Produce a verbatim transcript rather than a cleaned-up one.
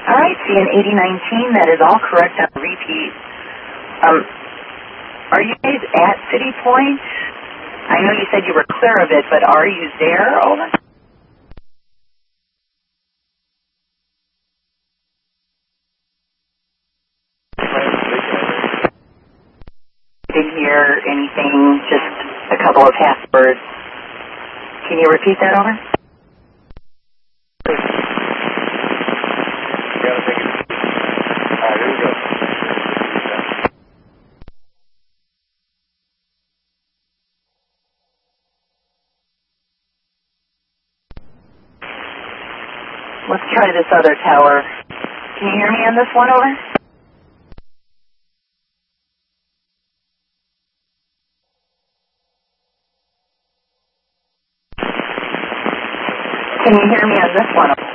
All right, C N eighty nineteen, that is all correct on repeat. Um, are you guys at City Point? I know you said you were clear of it, but are you there, over? Didn't hear anything, just a couple of half words. Can you repeat that, over? Let's try this other tower. Can you hear me on this one, over? Can you hear me on this one, over?